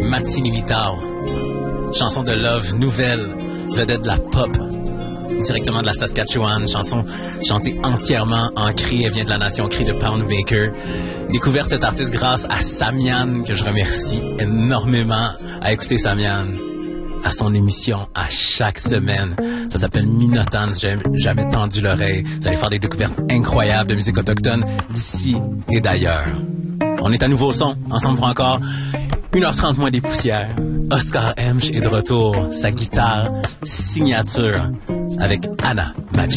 Matsini Mitao. Chanson de love nouvelle, vedette de la pop, directement de la Saskatchewan. Chanson chantée entièrement en cri, elle vient de la nation cri de Poundmaker. Découverte cette artiste grâce à Samian, que je remercie énormément. À écouter Samian à son émission à chaque semaine. Ça s'appelle Minotan, si j'ai jamais tendu l'oreille. Vous allez faire des découvertes incroyables de musique autochtone d'ici et d'ailleurs. On est à nouveau au son, ensemble pour encore 1h30 moins des poussières. Oscar Hemsch est de retour, sa guitare signature avec Anna Magic.